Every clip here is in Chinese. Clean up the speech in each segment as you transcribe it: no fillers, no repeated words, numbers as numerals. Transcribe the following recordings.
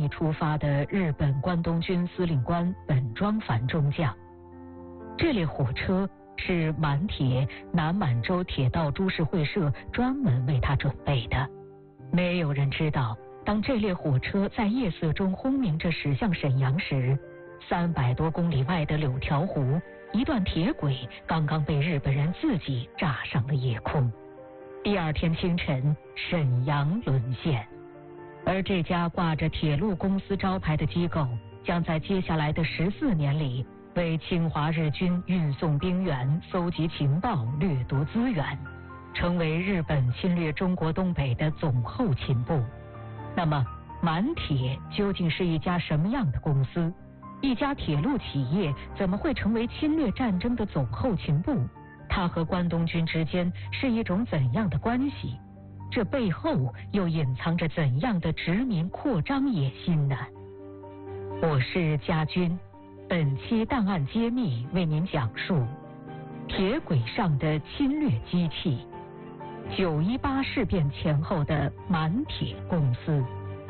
出发的日本关东军司令官本庄繁中将。这列火车是满铁南满洲铁道株式会社专门为他准备的。没有人知道，当这列火车在夜色中轰鸣着驶向沈阳时，300多公里外的柳条湖，一段铁轨刚刚被日本人自己炸上了夜空。第二天清晨，沈阳沦陷。而这家挂着铁路公司招牌的机构，将在接下来的14年里为侵华日军运送兵员、搜集情报、掠夺资源，成为日本侵略中国东北的总后勤部。那么，满铁究竟是一家什么样的公司？一家铁路企业怎么会成为侵略战争的总后勤部？它和关东军之间是一种怎样的关系？这背后又隐藏着怎样的殖民扩张野心呢？我是家军，本期档案揭秘为您讲述铁轨上的侵略机器，9·18事变前后的满铁公司。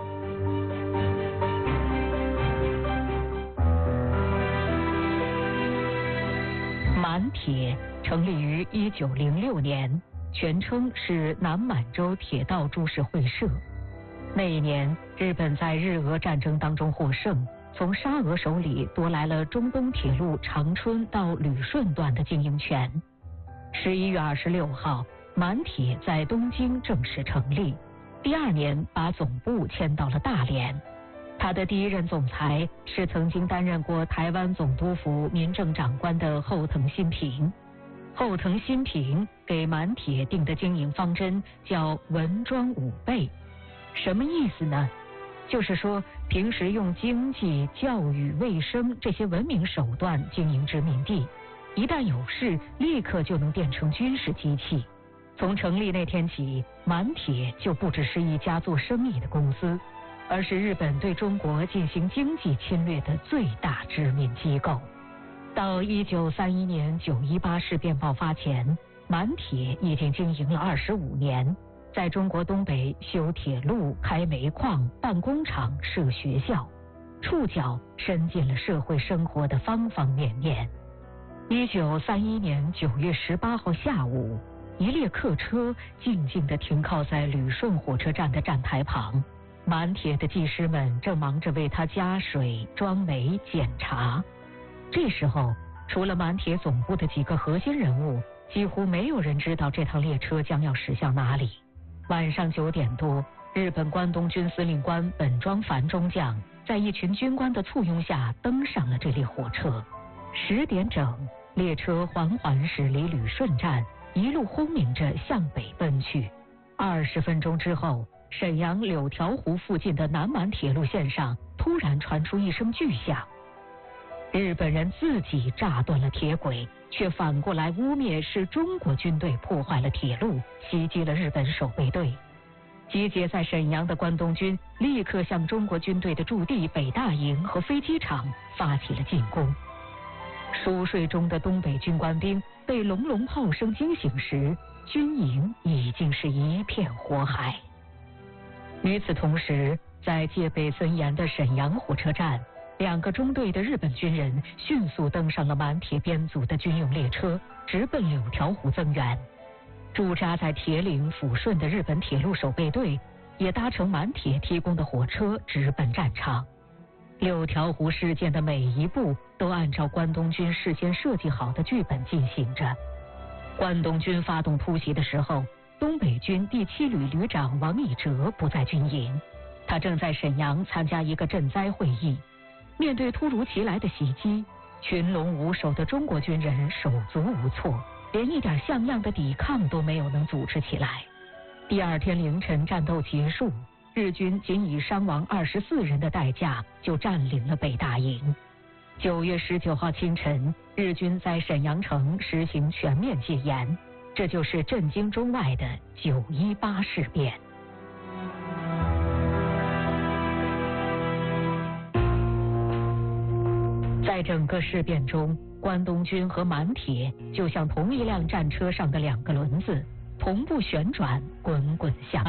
满铁成立于1906年，全称是南满洲铁道株式会社。那一年，日本在日俄战争当中获胜，从沙俄手里夺来了中东铁路长春到旅顺段的经营权。11月26号，满铁在东京正式成立，第2年把总部迁到了大连。他的第一任总裁是曾经担任过台湾总督府民政长官的后藤新平。后藤新平给满铁定的经营方针叫文庄5倍，什么意思呢？就是说平时用经济、教育、卫生这些文明手段经营殖民地，一旦有事立刻就能变成军事机器。从成立那天起，满铁就不只是一家做生意的公司，而是日本对中国进行经济侵略的最大殖民机构。到1931年9·18事变爆发前，满铁已经经营了25年，在中国东北修铁路、开煤矿、办工厂、设学校，触角伸进了社会生活的方方面面。1931年9月18号下午，一列客车静静地停靠在旅顺火车站的站台旁，满铁的技师们正忙着为它加水、装煤、检查。这时候，除了满铁总部的几个核心人物，几乎没有人知道这趟列车将要驶向哪里。晚上9点多，日本关东军司令官本庄繁中将在一群军官的簇拥下登上了这列火车。10点整，列车缓缓驶离旅顺站，一路轰鸣着向北奔去。20分钟之后，沈阳柳条湖附近的南满铁路线上突然传出一声巨响。日本人自己炸断了铁轨，却反过来污蔑是中国军队破坏了铁路，袭击了日本守备队。集结在沈阳的关东军立刻向中国军队的驻地北大营和飞机场发起了进攻。熟睡中的东北军官兵被隆隆炮声惊醒时，军营已经是一片火海。与此同时，在戒备森严的沈阳火车站，2个中队的日本军人迅速登上了满铁编组的军用列车，直奔柳条湖增援。驻扎在铁岭、抚顺的日本铁路守备队也搭乘满铁提供的火车直奔战场。柳条湖事件的每一步都按照关东军事先设计好的剧本进行着。关东军发动突袭的时候，东北军第7旅旅长王以哲不在军营，他正在沈阳参加一个赈灾会议。面对突如其来的袭击，群龙无首的中国军人手足无措，连一点像样的抵抗都没有能组织起来。第2天凌晨战斗结束，日军仅以伤亡24人的代价就占领了北大营。9月19号清晨，日军在沈阳城实行全面戒严，这就是震惊中外的9·18事变。在整个事变中，关东军和满铁就像同一辆战车上的2个轮子，同步旋转，滚滚向